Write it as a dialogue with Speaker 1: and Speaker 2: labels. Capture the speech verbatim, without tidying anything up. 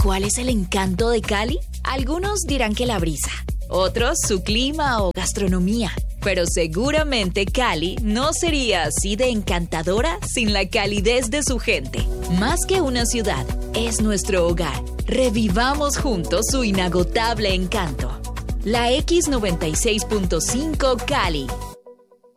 Speaker 1: ¿cuál es el encanto de Cali? Algunos dirán que la brisa, otros su clima o gastronomía. Pero seguramente Cali no sería así de encantadora sin la calidez de su gente. Más que una ciudad, es nuestro hogar. Revivamos juntos su inagotable encanto. La X noventa y seis punto cinco Cali.